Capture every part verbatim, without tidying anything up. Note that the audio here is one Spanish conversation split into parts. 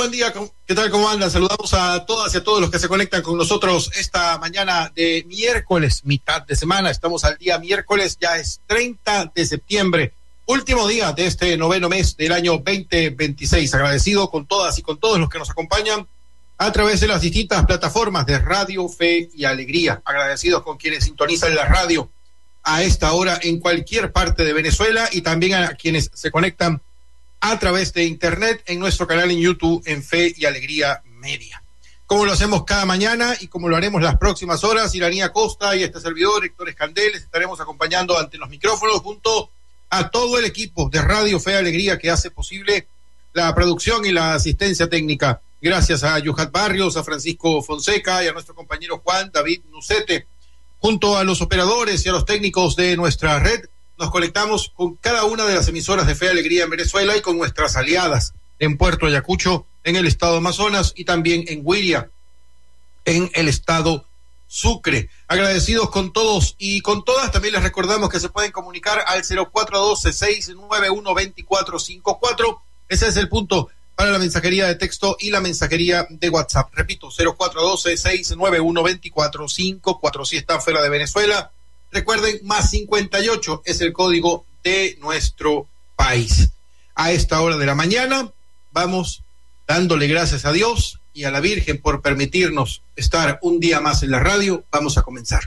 buen día, ¿qué tal? ¿Cómo andan? Saludamos a todas y a todos los que se conectan con nosotros esta mañana de miércoles, mitad de semana. Estamos al día miércoles, ya es treinta de septiembre, último día de este noveno mes del año veinte veintiséis. Agradecido con todas y con todos los que nos acompañan a través de las distintas plataformas de Radio Fe y Alegría. Agradecidos con quienes sintonizan la radio a esta hora en cualquier parte de Venezuela y también a quienes se conectan a través de internet en nuestro canal en YouTube en Fe y Alegría Media. Como lo hacemos cada mañana y como lo haremos las próximas horas, Iranía Costa y este servidor, Héctor Escandel, estaremos acompañando ante los micrófonos junto a todo el equipo de Radio Fe y Alegría que hace posible la producción y la asistencia técnica. Gracias a Yuhat Barrios, a Francisco Fonseca y a nuestro compañero Juan David Nucete. Junto a los operadores y a los técnicos de nuestra red, nos conectamos con cada una de las emisoras de Fe y Alegría en Venezuela y con nuestras aliadas en Puerto Ayacucho, en el estado Amazonas y también en Huiria, en el estado Sucre. Agradecidos con todos y con todas. También les recordamos que se pueden comunicar al cero cuatro uno dos, seis nueve uno, dos cuatro cinco cuatro. Ese es el punto para la mensajería de texto y la mensajería de WhatsApp. Repito, cero cuatro uno dos, seis nueve uno, dos cuatro cinco cuatro. Si están fuera de Venezuela, recuerden, más cincuenta y ocho es el código de nuestro país. A esta hora de la mañana vamos dándole gracias a Dios y a la Virgen por permitirnos estar un día más en la radio. Vamos a comenzar.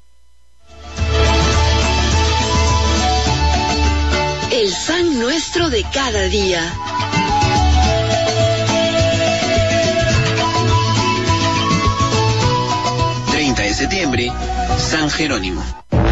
El pan nuestro de cada día. treinta de septiembre, San Jerónimo.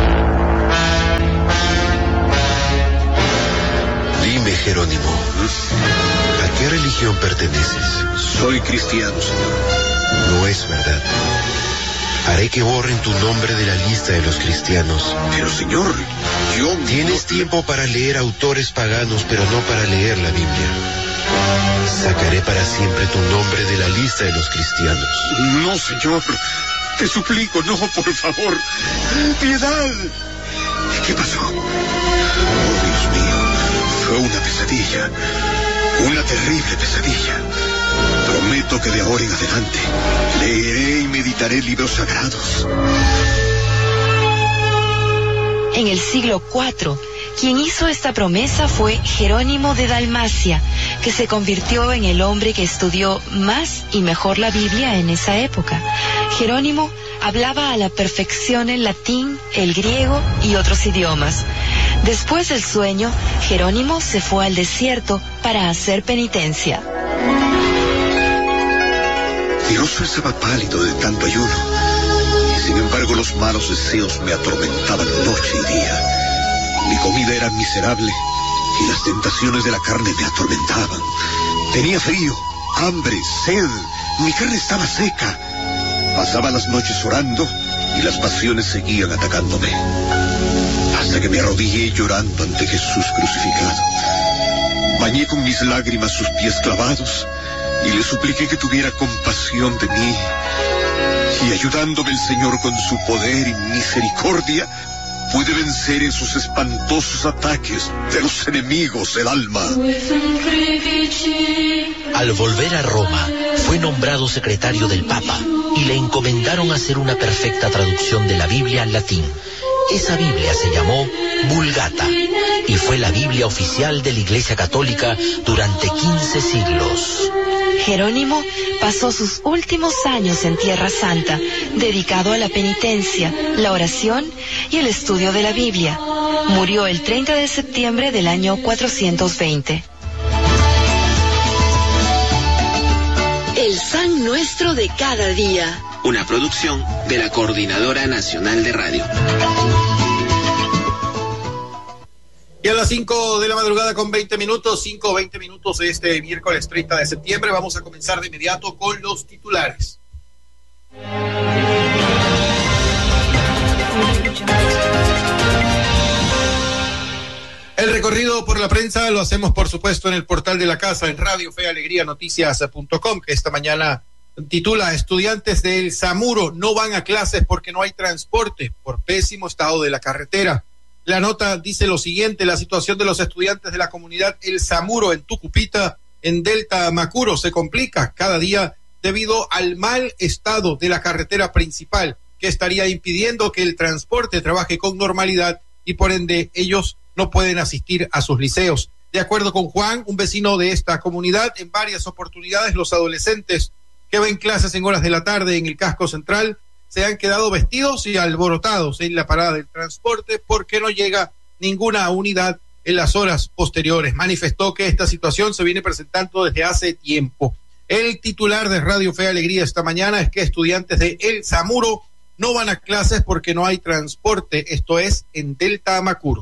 Dime, Jerónimo, ¿a qué religión perteneces? Soy cristiano, señor. No es verdad. Haré que borren tu nombre de la lista de los cristianos. Pero, señor, yo... Tienes tiempo para leer autores paganos, pero no para leer la Biblia. Sacaré para siempre tu nombre de la lista de los cristianos. No, señor. Te suplico, no, por favor. ¡Piedad! ¿Qué pasó? Oh, Dios mío. Fue una pesadilla. Una terrible pesadilla. Prometo que de ahora en adelante leeré y meditaré libros sagrados. En el siglo cuarto, quien hizo esta promesa fue Jerónimo de Dalmacia, que se convirtió en el hombre que estudió más y mejor la Biblia en esa época. Jerónimo hablaba a la perfección el latín, el griego y otros idiomas. Después del sueño, Jerónimo se fue al desierto para hacer penitencia. Mi rostro estaba pálido de tanto ayuno, y sin embargo los malos deseos me atormentaban noche y día. Mi comida era miserable, y las tentaciones de la carne me atormentaban. Tenía frío, hambre, sed, mi carne estaba seca. Pasaba las noches orando, y las pasiones seguían atacándome. Hasta que me arrodillé llorando ante Jesús crucificado. Bañé con mis lágrimas sus pies clavados, y le supliqué que tuviera compasión de mí. Y ayudándome el Señor con su poder y misericordia, pude vencer esos espantosos ataques de los enemigos del alma. Al volver a Roma, fue nombrado secretario del Papa y le encomendaron hacer una perfecta traducción de la Biblia al latín. Esa Biblia se llamó Vulgata y fue la Biblia oficial de la Iglesia Católica durante quince siglos. Jerónimo pasó sus últimos años en Tierra Santa, dedicado a la penitencia, la oración y el estudio de la Biblia. Murió el treinta de septiembre del año cuatrocientos veinte. El pan nuestro de cada día. Una producción de la Coordinadora Nacional de Radio. Y a las cinco de la madrugada con veinte minutos, cinco veinte minutos de este miércoles treinta de septiembre, vamos a comenzar de inmediato con los titulares. El recorrido por la prensa lo hacemos, por supuesto, en el portal de la casa, en Radio Fe Alegría Noticias punto com, que esta mañana titula: estudiantes del Samuro no van a clases porque no hay transporte por pésimo estado de la carretera. La nota dice lo siguiente: la situación de los estudiantes de la comunidad El Samuro en Tucupita en Delta Macuro se complica cada día debido al mal estado de la carretera principal, que estaría impidiendo que el transporte trabaje con normalidad y por ende ellos no pueden asistir a sus liceos. De acuerdo con Juan, un vecino de esta comunidad, en varias oportunidades los adolescentes que ven clases en horas de la tarde en el casco central se han quedado vestidos y alborotados en la parada del transporte porque no llega ninguna unidad en las horas posteriores. Manifestó que esta situación se viene presentando desde hace tiempo. El titular de Radio Fe y Alegría esta mañana es que estudiantes de El Zamuro no van a clases porque no hay transporte, esto es en Delta Macuro.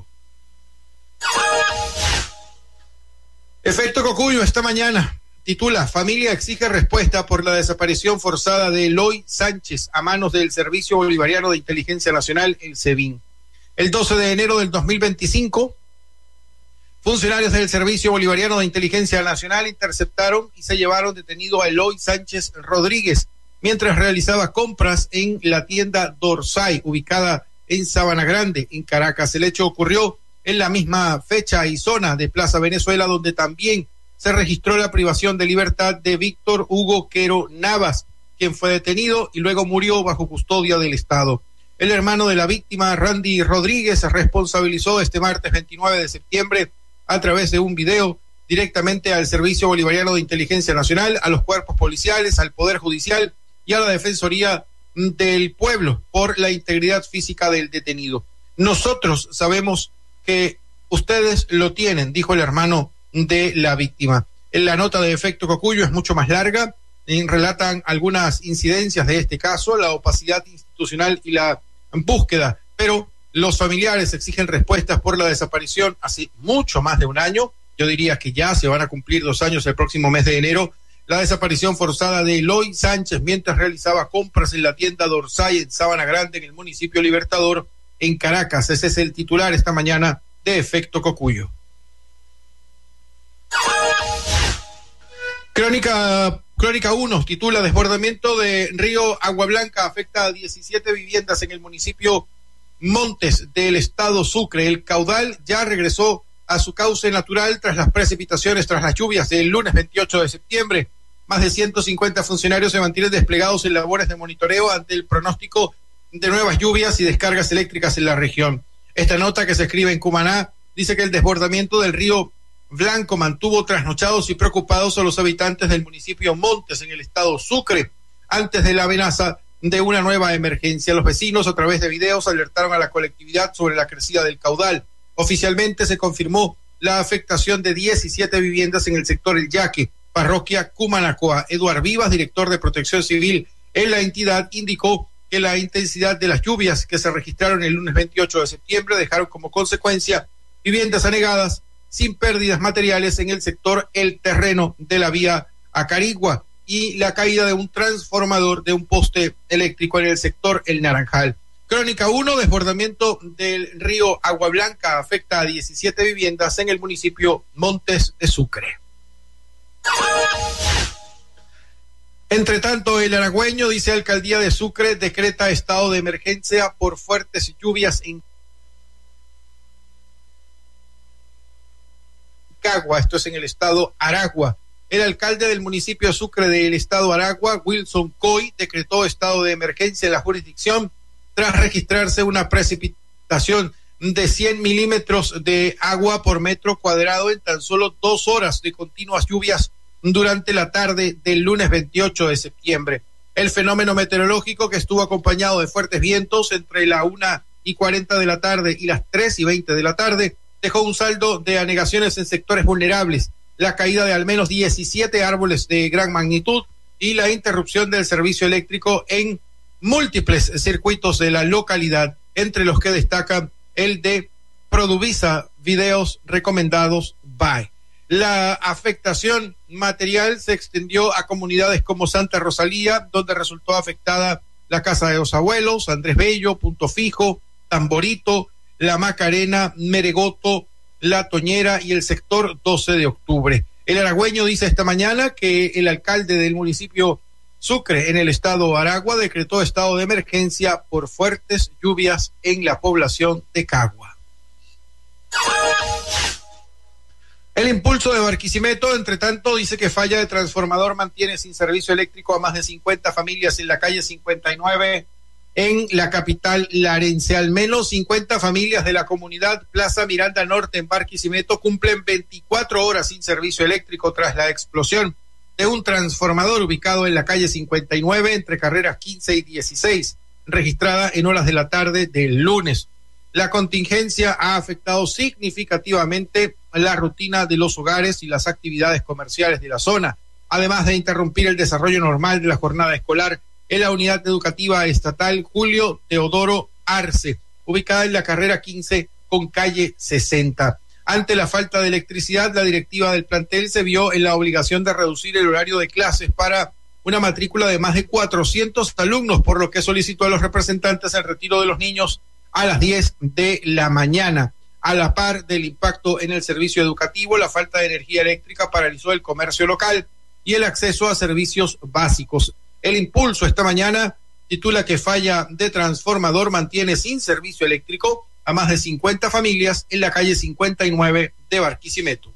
Efecto Cocuyo esta mañana titula: Familia exige respuesta por la desaparición forzada de Eloy Sánchez a manos del Servicio Bolivariano de Inteligencia Nacional, el SEBIN. El doce de enero del dos mil veinticinco, funcionarios del Servicio Bolivariano de Inteligencia Nacional interceptaron y se llevaron detenido a Eloy Sánchez Rodríguez mientras realizaba compras en la tienda Dorsay, ubicada en Sabana Grande, en Caracas. El hecho ocurrió en la misma fecha y zona de Plaza Venezuela, donde también se registró la privación de libertad de Víctor Hugo Quero Navas, quien fue detenido y luego murió bajo custodia del Estado. El hermano de la víctima, Randy Rodríguez, se responsabilizó este martes veintinueve de septiembre a través de un video directamente al Servicio Bolivariano de Inteligencia Nacional, a los cuerpos policiales, al Poder Judicial y a la Defensoría del Pueblo por la integridad física del detenido. Nosotros sabemos que ustedes lo tienen, dijo el hermano de la víctima. En la nota de Efecto Cocuyo es mucho más larga, y relatan algunas incidencias de este caso, la opacidad institucional y la búsqueda, pero los familiares exigen respuestas por la desaparición hace mucho más de un año. Yo diría que ya se van a cumplir dos años el próximo mes de enero. La desaparición forzada de Eloy Sánchez mientras realizaba compras en la tienda Dorsay en Sabana Grande, en el municipio Libertador, en Caracas. Ese es el titular esta mañana de Efecto Cocuyo. Crónica Crónica uno titula: Desbordamiento de río Agua Blanca afecta a diecisiete viviendas en el municipio Montes del estado Sucre. El caudal ya regresó a su cauce natural tras las precipitaciones, tras las lluvias del lunes veintiocho de septiembre. Más de ciento cincuenta funcionarios se mantienen desplegados en labores de monitoreo ante el pronóstico de nuevas lluvias y descargas eléctricas en la región. Esta nota, que se escribe en Cumaná, dice que el desbordamiento del río Blanco mantuvo trasnochados y preocupados a los habitantes del municipio Montes en el estado Sucre antes de la amenaza de una nueva emergencia. Los vecinos, a través de videos, alertaron a la colectividad sobre la crecida del caudal. Oficialmente se confirmó la afectación de diecisiete viviendas en el sector El Yaque, parroquia Cumanacoa. Eduard Vivas, director de Protección Civil en la entidad, indicó que la intensidad de las lluvias que se registraron el lunes veintiocho de septiembre dejaron como consecuencia viviendas anegadas sin pérdidas materiales en el sector El Terreno de la vía Acarigua y la caída de un transformador de un poste eléctrico en el sector El Naranjal. Crónica uno, desbordamiento del río Agua Blanca afecta a diecisiete viviendas en el municipio Montes de Sucre. Entre tanto, el Aragüeño dice: Alcaldía de Sucre decreta estado de emergencia por fuertes lluvias en Cagua, esto es en el estado Aragua. El alcalde del municipio Sucre del estado Aragua, Wilson Coy, decretó estado de emergencia en la jurisdicción tras registrarse una precipitación de cien milímetros de agua por metro cuadrado en tan solo dos horas de continuas lluvias durante la tarde del lunes veintiocho de septiembre. El fenómeno meteorológico, que estuvo acompañado de fuertes vientos entre la una y cuarenta de la tarde y las tres y veinte de la tarde, dejó un saldo de anegaciones en sectores vulnerables, la caída de al menos diecisiete árboles de gran magnitud y la interrupción del servicio eléctrico en múltiples circuitos de la localidad, entre los que destacan el de Produvisa Videos Recomendados by. La afectación material se extendió a comunidades como Santa Rosalía, donde resultó afectada la Casa de los Abuelos, Andrés Bello, Punto Fijo, Tamborito, La Macarena, Meregoto, La Toñera y el sector doce de octubre. El Aragüeño dice esta mañana que el alcalde del municipio Sucre en el estado Aragua decretó estado de emergencia por fuertes lluvias en la población de Cagua. El Impulso de Barquisimeto, entre tanto, dice que falla de transformador mantiene sin servicio eléctrico a más de cincuenta familias en la calle cincuenta y nueve en la capital larense. Al menos cincuenta familias de la comunidad Plaza Miranda Norte en Barquisimeto cumplen veinticuatro horas sin servicio eléctrico tras la explosión de un transformador ubicado en la calle cincuenta y nueve entre carreras quince y dieciséis, registrada en horas de la tarde del lunes. La contingencia ha afectado significativamente la rutina de los hogares y las actividades comerciales de la zona, además de interrumpir el desarrollo normal de la jornada escolar en la unidad educativa estatal Julio Teodoro Arce, ubicada en la carrera quince con calle sesenta. Ante la falta de electricidad, la directiva del plantel se vio en la obligación de reducir el horario de clases para una matrícula de más de cuatrocientos alumnos, por lo que solicitó a los representantes el retiro de los niños a las diez de la mañana. A la par del impacto en el servicio educativo, la falta de energía eléctrica paralizó el comercio local y el acceso a servicios básicos. El Impulso esta mañana titula que falla de transformador mantiene sin servicio eléctrico a más de cincuenta familias en la calle cincuenta y nueve de Barquisimeto.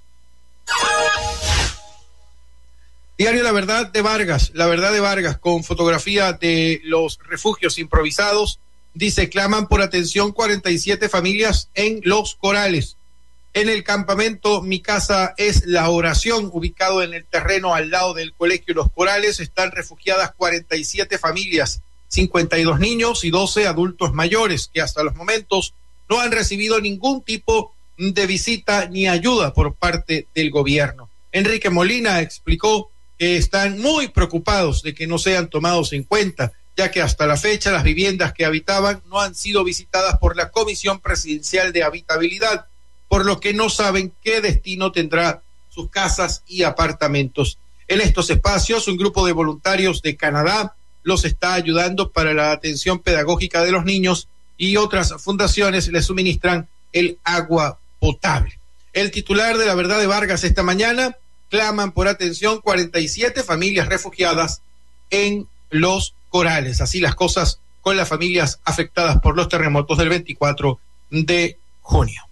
Diario La Verdad de Vargas, La Verdad de Vargas, con fotografía de los refugios improvisados, dice, claman por atención cuarenta y siete familias en Los Corales. En el campamento Mi Casa es la Oración, ubicado en el terreno al lado del colegio Los Corales, están refugiadas cuarenta y siete familias, cincuenta y dos niños y doce adultos mayores, que hasta los momentos no han recibido ningún tipo de visita ni ayuda por parte del gobierno. Enrique Molina explicó que están muy preocupados de que no sean tomados en cuenta, ya que hasta la fecha las viviendas que habitaban no han sido visitadas por la Comisión Presidencial de Habitabilidad, por lo que no saben qué destino tendrá sus casas y apartamentos. En estos espacios, un grupo de voluntarios de Canadá los está ayudando para la atención pedagógica de los niños y otras fundaciones les suministran el agua potable. El titular de La Verdad de Vargas esta mañana, claman por atención cuarenta y siete familias refugiadas en Los Corales. Así las cosas con las familias afectadas por los terremotos del veinticuatro de junio.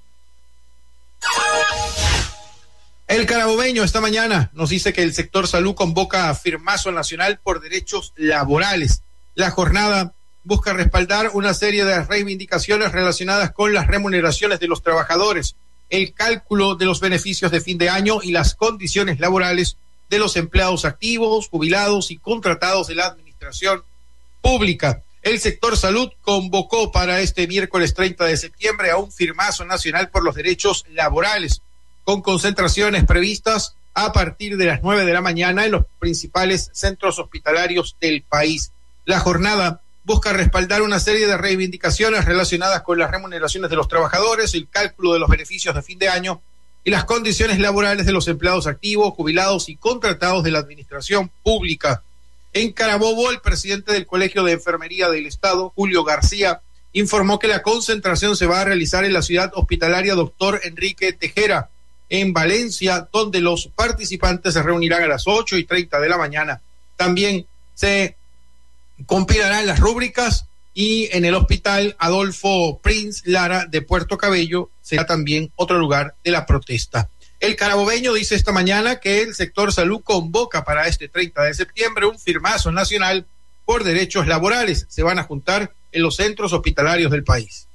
El Carabobeño esta mañana nos dice que el sector salud convoca a firmazo nacional por derechos laborales. La jornada busca respaldar una serie de reivindicaciones relacionadas con las remuneraciones de los trabajadores, el cálculo de los beneficios de fin de año y las condiciones laborales de los empleados activos, jubilados y contratados de la administración pública. El sector salud convocó para este miércoles treinta de septiembre a un firmazo nacional por los derechos laborales, con concentraciones previstas a partir de las nueve de la mañana en los principales centros hospitalarios del país. La jornada busca respaldar una serie de reivindicaciones relacionadas con las remuneraciones de los trabajadores, el cálculo de los beneficios de fin de año y las condiciones laborales de los empleados activos, jubilados y contratados de la administración pública. En Carabobo, el presidente del Colegio de Enfermería del Estado, Julio García, informó que la concentración se va a realizar en la ciudad hospitalaria Doctor Enrique Tejera, en Valencia, donde los participantes se reunirán a las ocho y treinta de la mañana. También se compilarán las rúbricas y en el hospital Adolfo Prince Lara de Puerto Cabello será también otro lugar de la protesta. El Carabobeño dice esta mañana que el sector salud convoca para este treinta de septiembre un firmazo nacional por derechos laborales. Se van a juntar en los centros hospitalarios del país.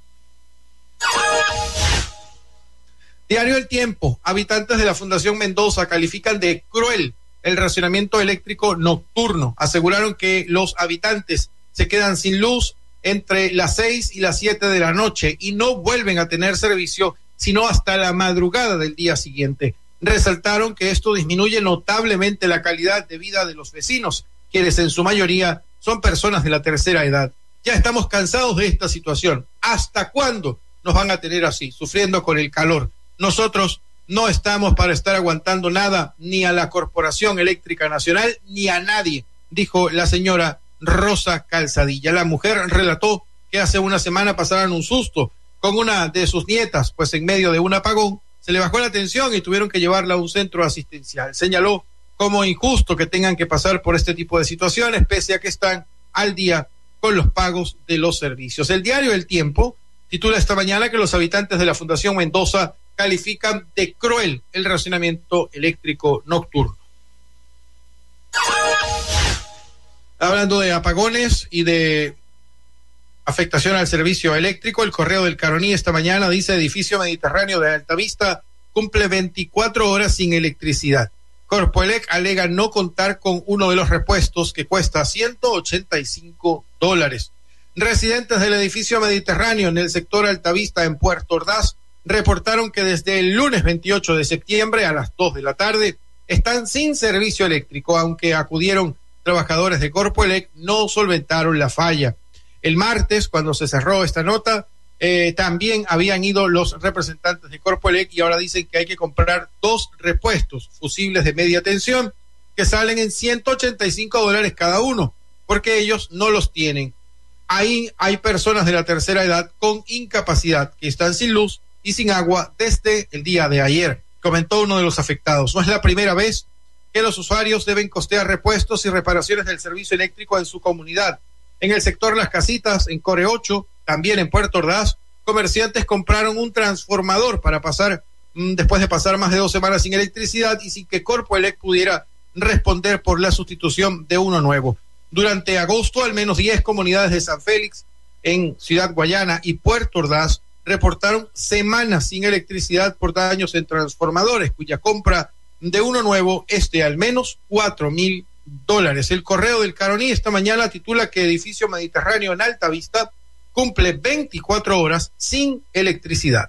Diario El Tiempo. Habitantes de la Fundación Mendoza califican de cruel el racionamiento eléctrico nocturno. Aseguraron que los habitantes se quedan sin luz entre las seis y las siete de la noche y no vuelven a tener servicio sino hasta la madrugada del día siguiente. Resaltaron que esto disminuye notablemente la calidad de vida de los vecinos, quienes en su mayoría son personas de la tercera edad. Ya estamos cansados de esta situación. ¿Hasta cuándo nos van a tener así, sufriendo con el calor? Nosotros no estamos para estar aguantando nada, ni a la Corporación Eléctrica Nacional, ni a nadie, dijo la señora Rosa Calzadilla. La mujer relató que hace una semana pasaron un susto con una de sus nietas, pues en medio de un apagón se le bajó la tensión y tuvieron que llevarla a un centro asistencial. Señaló como injusto que tengan que pasar por este tipo de situaciones, pese a que están al día con los pagos de los servicios. El diario El Tiempo titula esta mañana que los habitantes de la Fundación Mendoza califican de cruel el racionamiento eléctrico nocturno. Hablando de apagones y de afectación al servicio eléctrico, el Correo del Caroní esta mañana dice: edificio Mediterráneo de Altavista cumple veinticuatro horas sin electricidad. Corpoelec alega no contar con uno de los repuestos que cuesta ciento ochenta y cinco dólares. Residentes del edificio Mediterráneo en el sector Altavista en Puerto Ordaz reportaron que desde el lunes veintiocho de septiembre a las dos de la tarde están sin servicio eléctrico, aunque acudieron trabajadores de Corpoelec, no solventaron la falla. El martes, cuando se cerró esta nota, eh, también habían ido los representantes de Corpoelec y ahora dicen que hay que comprar dos repuestos fusibles de media tensión que salen en ciento ochenta y cinco dólares cada uno, porque ellos no los tienen. Ahí hay personas de la tercera edad con incapacidad que están sin luz y sin agua desde el día de ayer, comentó uno de los afectados. No es la primera vez que los usuarios deben costear repuestos y reparaciones del servicio eléctrico en su comunidad. En el sector Las Casitas, en Core ocho, también en Puerto Ordaz, comerciantes compraron un transformador para pasar, mmm, después de pasar más de dos semanas sin electricidad y sin que Corpoelec pudiera responder por la sustitución de uno nuevo. Durante agosto, al menos diez comunidades de San Félix, en Ciudad Guayana y Puerto Ordaz, reportaron semanas sin electricidad por daños en transformadores, cuya compra de uno nuevo es de al menos cuatro mil dólares. El Correo del Caroní esta mañana titula que edificio Mediterráneo en Altavista cumple veinticuatro horas sin electricidad.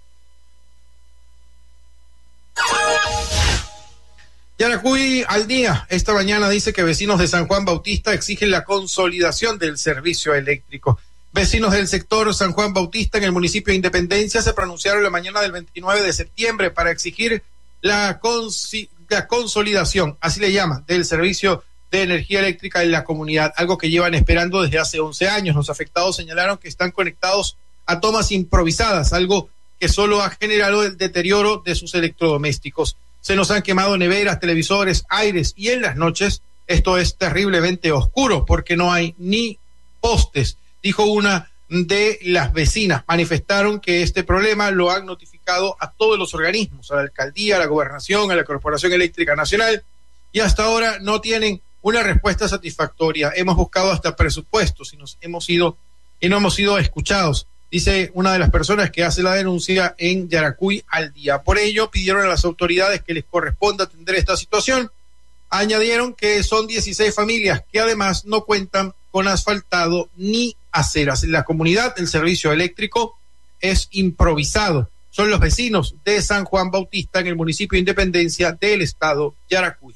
Yaracuy al día esta mañana dice que vecinos de San Juan Bautista exigen la consolidación del servicio eléctrico. Vecinos del sector San Juan Bautista en el municipio de Independencia se pronunciaron la mañana del veintinueve de septiembre para exigir la, consi- la consolidación, así le llaman, del servicio de energía eléctrica en la comunidad, algo que llevan esperando desde hace once años. Los afectados señalaron que están conectados a tomas improvisadas, algo que solo ha generado el deterioro de sus electrodomésticos. Se nos han quemado neveras, televisores, aires y en las noches esto es terriblemente oscuro porque no hay ni postes, dijo una de las vecinas. Manifestaron que este problema lo han notificado a todos los organismos, a la alcaldía, a la gobernación, a la Corporación Eléctrica Nacional, y hasta ahora no tienen una respuesta satisfactoria. Hemos buscado hasta presupuestos y nos hemos ido y no hemos sido escuchados, dice una de las personas que hace la denuncia en Yaracuy al día. Por ello pidieron a las autoridades que les corresponda atender esta situación. Añadieron que son dieciséis familias que además no cuentan con asfaltado ni aceras. En la comunidad el servicio eléctrico es improvisado. Son los vecinos de San Juan Bautista en el municipio de Independencia del estado Yaracuy.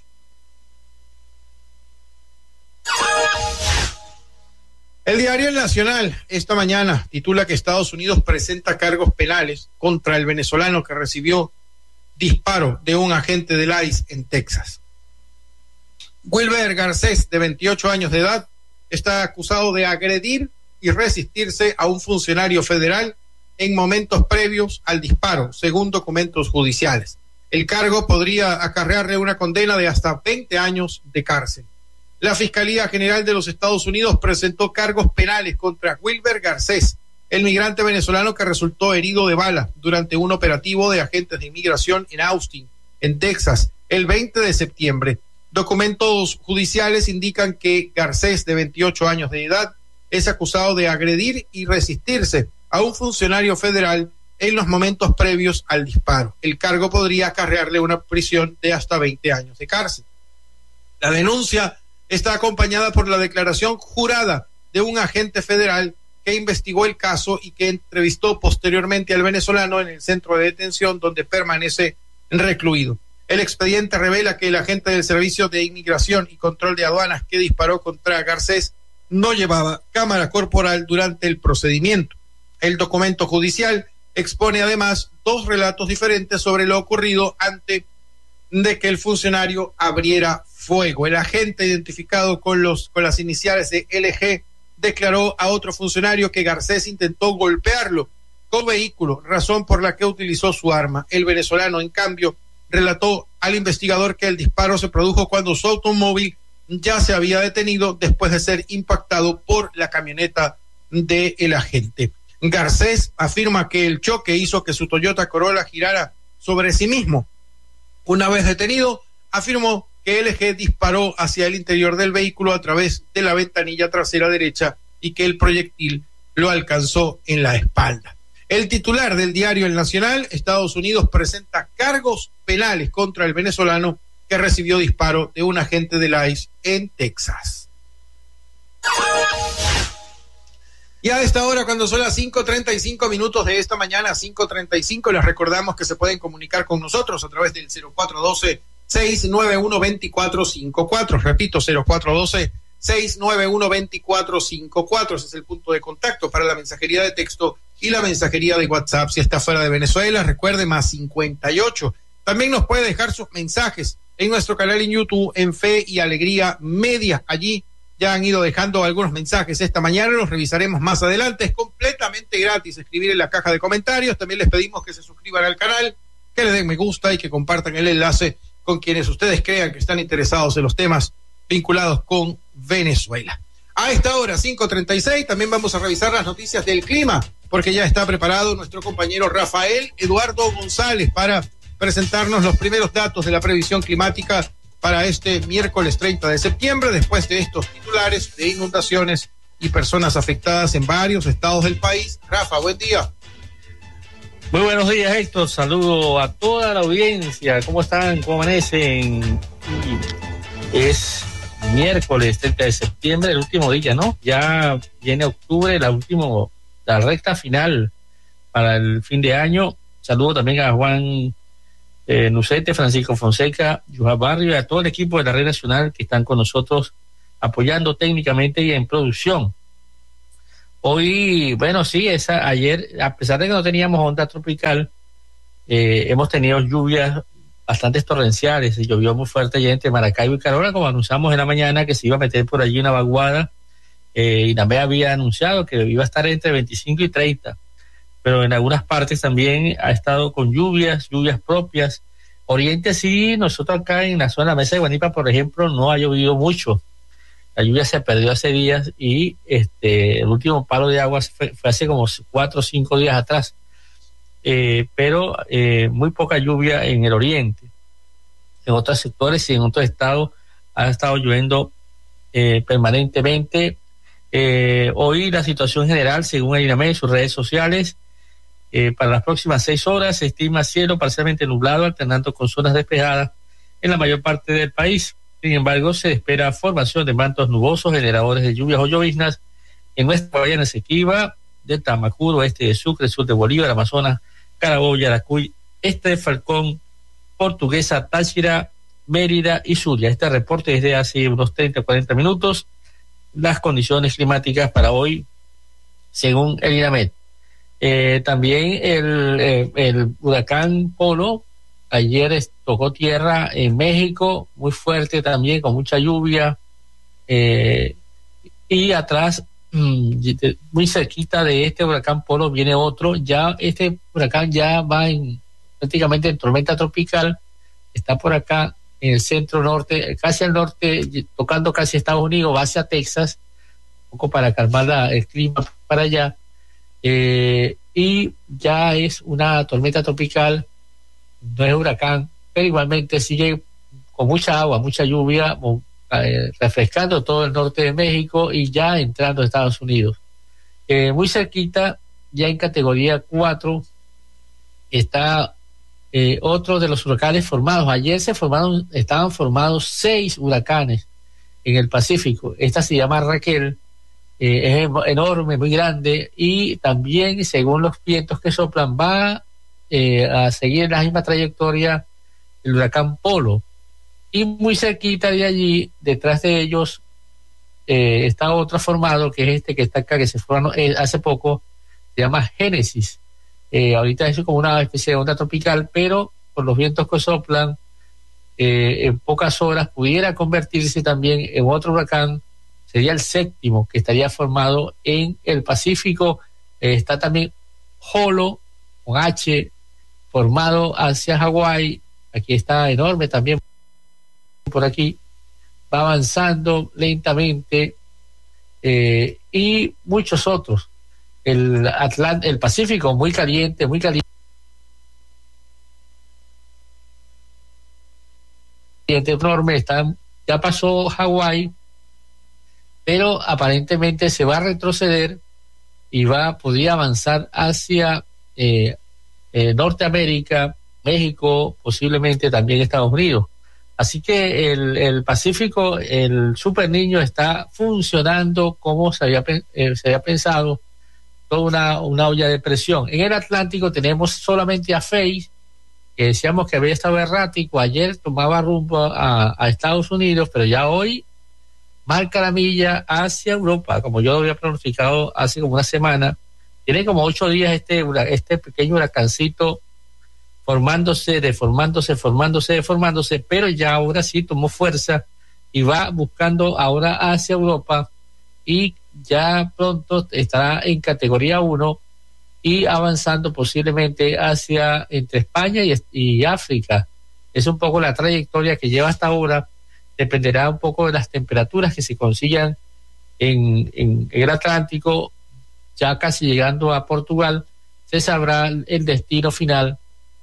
El diario El Nacional esta mañana titula que Estados Unidos presenta cargos penales contra el venezolano que recibió disparo de un agente del I C E en Texas. Wilber Garcés, de veintiocho años de edad, está acusado de agredir y resistirse a un funcionario federal en momentos previos al disparo, según documentos judiciales. El cargo podría acarrearle una condena de hasta veinte años de cárcel. La Fiscalía General de los Estados Unidos presentó cargos penales contra Wilber Garcés, el migrante venezolano que resultó herido de bala durante un operativo de agentes de inmigración en Austin, en Texas, el veinte de septiembre. Documentos judiciales indican que Garcés, de veintiocho años de edad, es acusado de agredir y resistirse a un funcionario federal en los momentos previos al disparo. El cargo podría acarrearle una prisión de hasta veinte años de cárcel. La denuncia está acompañada por la declaración jurada de un agente federal que investigó el caso y que entrevistó posteriormente al venezolano en el centro de detención donde permanece recluido. El expediente revela que el agente del Servicio de Inmigración y Control de Aduanas que disparó contra Garcés no llevaba cámara corporal durante el procedimiento. El documento judicial expone además dos relatos diferentes sobre lo ocurrido antes de que el funcionario abriera fuego. El agente, identificado con los con las iniciales de L G, declaró a otro funcionario que Garcés intentó golpearlo con vehículo, razón por la que utilizó su arma. El venezolano, en cambio, relató al investigador que el disparo se produjo cuando su automóvil ya se había detenido después de ser impactado por la camioneta del agente. Garcés afirma que el choque hizo que su Toyota Corolla girara sobre sí mismo. Una vez detenido, afirmó que L G disparó hacia el interior del vehículo a través de la ventanilla trasera derecha y que el proyectil lo alcanzó en la espalda. El titular del diario El Nacional, Estados Unidos presenta cargos penales contra el venezolano que recibió disparo de un agente del I C E en Texas. Y a esta hora, cuando son las cinco treinta y cinco minutos de esta mañana, cinco treinta y cinco, les recordamos que se pueden comunicar con nosotros a través del cero cuatro uno dos, seis nueve uno, dos cuatro cinco cuatro. Repito, cero cuatro uno dos, seis nueve uno, dos cuatro cinco cuatro. Ese es el punto de contacto para la mensajería de texto y la mensajería de WhatsApp. Si está fuera de Venezuela, recuerde, más cincuenta y ocho. También nos puede dejar sus mensajes en nuestro canal en YouTube, en Fe y Alegría Media. Allí ya han ido dejando algunos mensajes esta mañana, los revisaremos más adelante. Es completamente gratis escribir en la caja de comentarios. También les pedimos que se suscriban al canal, que le den me gusta y que compartan el enlace con quienes ustedes crean que están interesados en los temas vinculados con Venezuela. A esta hora, cinco treinta y seis, también vamos a revisar las noticias del clima, porque ya está preparado nuestro compañero Rafael Eduardo González para presentarnos los primeros datos de la previsión climática para este miércoles treinta de septiembre, después de estos titulares de inundaciones y personas afectadas en varios estados del país. Rafa, buen día. Muy buenos días, Héctor. Saludo a toda la audiencia. ¿Cómo están? ¿Cómo amanecen? Es miércoles treinta de septiembre, el último día, ¿no? Ya viene octubre, la última, la recta final para el fin de año. Saludo también a Juan Eh, Nucete, Francisco Fonseca, Yuja Barrio y a todo el equipo de la Red Nacional que están con nosotros apoyando técnicamente y en producción. Hoy, bueno, sí, esa, ayer, a pesar de que no teníamos onda tropical, eh, hemos tenido lluvias bastante torrenciales. Se llovió muy fuerte allá entre Maracaibo y Carora, como anunciamos en la mañana que se iba a meter por allí una vaguada. Eh, y también había anunciado que iba a estar entre veinticinco y treinta. Pero en algunas partes también ha estado con lluvias, lluvias propias. Oriente sí, nosotros acá en la zona de la Mesa de Guanipa, por ejemplo, no ha llovido mucho. La lluvia se perdió hace días y este el último palo de agua fue, fue hace como cuatro o cinco días atrás. Eh, pero eh, muy poca lluvia en el oriente. En otros sectores y en otros estados ha estado lloviendo eh, permanentemente. Eh, hoy la situación general, según el INAMED y sus redes sociales, Eh, para las próximas seis horas se estima cielo parcialmente nublado, alternando con zonas despejadas en la mayor parte del país. Sin embargo, se espera formación de mantos nubosos, generadores de lluvias o lloviznas en Nuestra Guayana Esequiba, del Tamacuro, oeste de Sucre, sur de Bolívar, Amazonas, Carabobo, Yaracuy, este de Falcón, Portuguesa, Táchira, Mérida y Zulia. Este reporte desde hace unos treinta a cuarenta minutos. Las condiciones climáticas para hoy, según el INAMED. Eh, también el, eh, el huracán Polo ayer es, tocó tierra en México, muy fuerte también, con mucha lluvia, eh, y atrás, mmm, muy cerquita de este huracán Polo viene otro. Ya este huracán ya va en, prácticamente en tormenta tropical, está por acá en el centro norte, casi al norte, tocando casi Estados Unidos, va hacia Texas, un poco para calmar la, el clima para allá. Eh, y ya es una tormenta tropical, no es huracán, pero igualmente sigue con mucha agua, mucha lluvia, eh, refrescando todo el norte de México y ya entrando a Estados Unidos. Eh, muy cerquita, ya en categoría cuatro, está eh, otro de los huracanes formados. Ayer se formaron, estaban formados seis huracanes en el Pacífico. Esta se llama Raquel. Eh, es enorme, muy grande, y también según los vientos que soplan va eh, a seguir la misma trayectoria el huracán Polo, y muy cerquita de allí, detrás de ellos eh, está otro formado, que es este que está acá, que se formó eh, hace poco, se llama Génesis. Eh, ahorita es como una especie de onda tropical, pero por los vientos que soplan eh, en pocas horas pudiera convertirse también en otro huracán. Sería el séptimo que estaría formado en el Pacífico. Eh, está también Jolo, con H, formado hacia Hawái. Aquí está enorme también. Por aquí va avanzando lentamente. Eh, y muchos otros. el Atlántico, el Pacífico muy caliente, muy caliente, enorme, está, ya pasó Hawái, pero aparentemente se va a retroceder y va, podría avanzar hacia eh, eh, Norteamérica, México, posiblemente también Estados Unidos. Así que el, el Pacífico, el Super Niño está funcionando como se había, eh, se había pensado, toda una, una olla de presión. En el Atlántico tenemos solamente a Faye, que decíamos que había estado errático, ayer tomaba rumbo a, a Estados Unidos, pero ya hoy marca la milla hacia Europa, como yo lo había pronosticado hace como una semana. Tiene como ocho días este, este pequeño huracancito formándose, deformándose, formándose, deformándose, pero ya ahora sí tomó fuerza y va buscando ahora hacia Europa y ya pronto estará en categoría uno y avanzando posiblemente hacia entre España y, y África. Es un poco la trayectoria que lleva hasta ahora. Dependerá un poco de las temperaturas que se consigan en, en, en el Atlántico, ya casi llegando a Portugal, se sabrá el destino final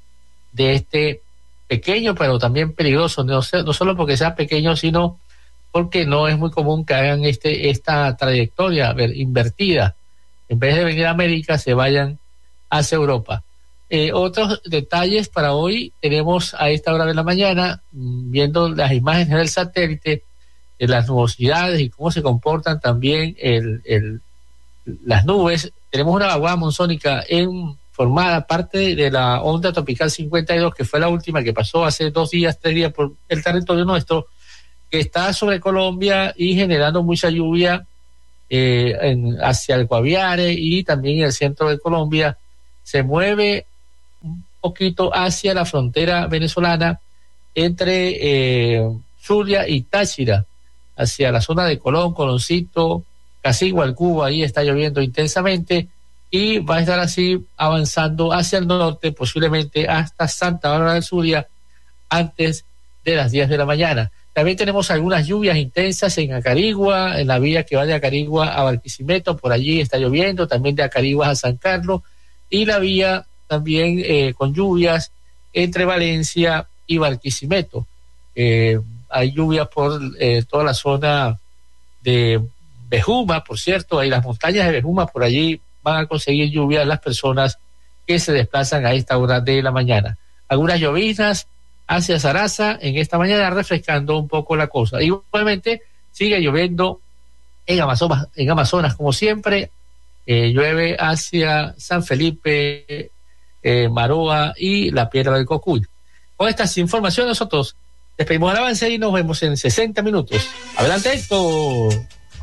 de este pequeño pero también peligroso, no, no solo porque sea pequeño, sino porque no es muy común que hagan este esta trayectoria a ver, invertida. En vez de venir a América, se vayan hacia Europa. Eh, otros detalles para hoy, tenemos a esta hora de la mañana, viendo las imágenes del satélite, de las nubosidades y cómo se comportan también el, el, las nubes. Tenemos una vaguada monzónica en, formada parte de la onda tropical cincuenta y dos, que fue la última que pasó hace dos días, tres días por el territorio nuestro, que está sobre Colombia y generando mucha lluvia eh, en, hacia el Guaviare y también en el centro de Colombia. Se mueve un poquito hacia la frontera venezolana entre eh, Zulia y Táchira, hacia la zona de Colón, Coloncito, casi igual Cuba, ahí está lloviendo intensamente y va a estar así avanzando hacia el norte, posiblemente hasta Santa Bárbara del Zulia antes de las diez de la mañana. También tenemos algunas lluvias intensas en Acarigua, en la vía que va de Acarigua a Barquisimeto, por allí está lloviendo, también de Acarigua a San Carlos, y la vía también eh, con lluvias entre Valencia y Barquisimeto. Eh, hay lluvias por eh, toda la zona de Bejuma, por cierto, hay las montañas de Bejuma, por allí van a conseguir lluvia las personas que se desplazan a esta hora de la mañana. Algunas lloviznas hacia Zaraza en esta mañana, refrescando un poco la cosa. Igualmente sigue lloviendo en Amazonas, en Amazonas como siempre, eh, llueve hacia San Felipe, eh, Maroa y la Piedra del Cocuy. Con estas informaciones nosotros despedimos el avance y nos vemos en sesenta minutos. Adelante, Héctor.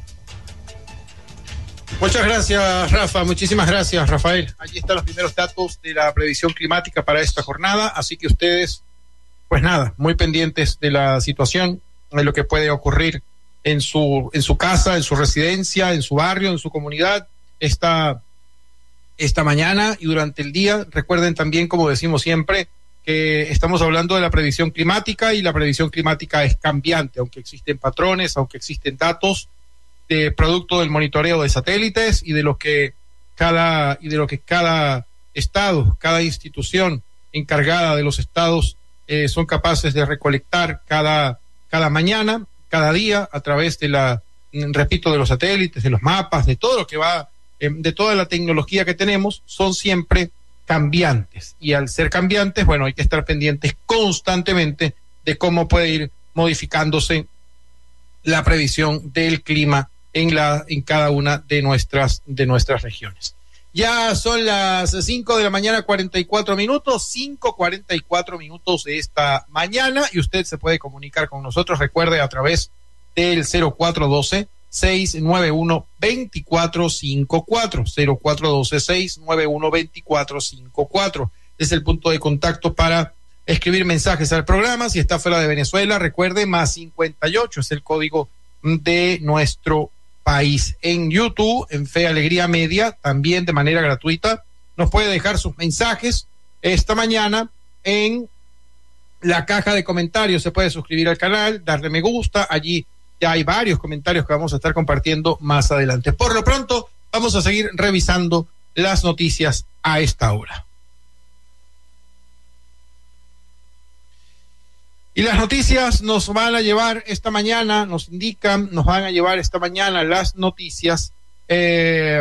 Muchas gracias, Rafa. Muchísimas gracias, Rafael. Allí están los primeros datos de la previsión climática para esta jornada, así que ustedes, pues nada, muy pendientes de la situación, de lo que puede ocurrir en su en su casa, en su residencia, en su barrio, en su comunidad, esta, esta mañana y durante el día. Recuerden también, como decimos siempre, que estamos hablando de la previsión climática y la previsión climática es cambiante, aunque existen patrones, aunque existen datos de producto del monitoreo de satélites y de lo que cada y de lo que cada estado, cada institución encargada de los estados eh, son capaces de recolectar cada cada mañana, cada día a través de la, repito, de los satélites, de los mapas, de todo lo que va, eh, de toda la tecnología que tenemos, son siempre cambiantes y al ser cambiantes, bueno, hay que estar pendientes constantemente de cómo puede ir modificándose la previsión del clima en la en cada una de nuestras de nuestras regiones. Ya son las cinco de la mañana, cuarenta y cuatro minutos, cinco cuarenta y cuatro minutos de esta mañana, y usted se puede comunicar con nosotros, recuerde, a través del cero cuatro uno dos, seis nueve uno, dos cuatro cinco cuatro, cero cuatro uno dos, seis nueve uno, dos cuatro cinco cuatro. Es el punto de contacto para escribir mensajes al programa. Si está fuera de Venezuela, recuerde, más cincuenta y ocho es el código de nuestro país. En YouTube, en Fe Alegría Media, también de manera gratuita, nos puede dejar sus mensajes esta mañana en la caja de comentarios. Se puede suscribir al canal, darle me gusta, allí ya hay varios comentarios que vamos a estar compartiendo más adelante. Por lo pronto, Vamos a seguir revisando las noticias a esta hora. Y las noticias nos van a llevar esta mañana, nos indican, nos van a llevar esta mañana las noticias, eh,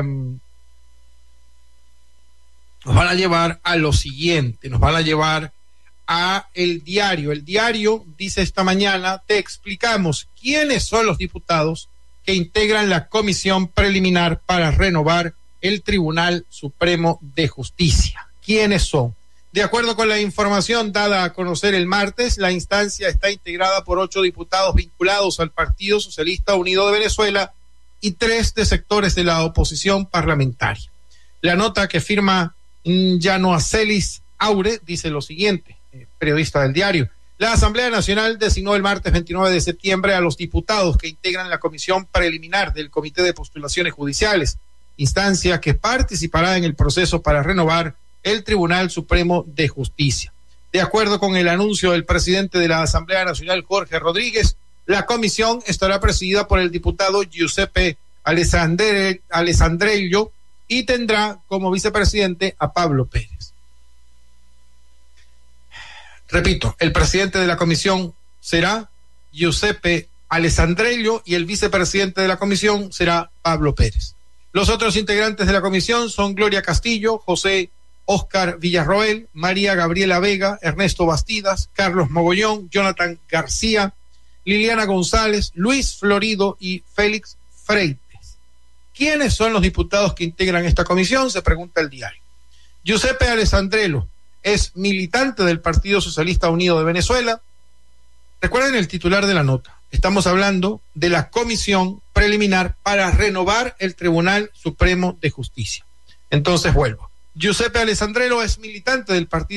nos van a llevar a lo siguiente, nos van a llevar a el diario. El diario dice esta mañana, te explicamos quiénes son los diputados que integran la comisión preliminar para renovar el Tribunal Supremo de Justicia. ¿Quiénes son? De acuerdo con la información dada a conocer el martes, la instancia está integrada por ocho diputados vinculados al Partido Socialista Unido de Venezuela y tres de sectores de la oposición parlamentaria. La nota que firma Yanoacelis Aure dice lo siguiente, eh, periodista del diario. La Asamblea Nacional designó el martes veintinueve de septiembre a los diputados que integran la comisión preliminar del Comité de Postulaciones Judiciales, instancia que participará en el proceso para renovar el Tribunal Supremo de Justicia. De acuerdo con el anuncio del presidente de la Asamblea Nacional, Jorge Rodríguez, la comisión estará presidida por el diputado Giuseppe Alessandre, Alessandrello y tendrá como vicepresidente a Pablo Pérez. Repito, el presidente de la comisión será Giuseppe Alessandrello y el vicepresidente de la comisión será Pablo Pérez. Los otros integrantes de la comisión son Gloria Castillo, José Óscar Villarroel, María Gabriela Vega, Ernesto Bastidas, Carlos Mogollón, Jonathan García, Liliana González, Luis Florido y Félix Freites. ¿Quiénes son los diputados que integran esta comisión? Se pregunta el diario. Giuseppe Alessandrello es militante del Partido Socialista Unido de Venezuela. Recuerden el titular de la nota. Estamos hablando de la comisión preliminar para renovar el Tribunal Supremo de Justicia. Entonces vuelvo. Giuseppe Alessandrello es militante del Partido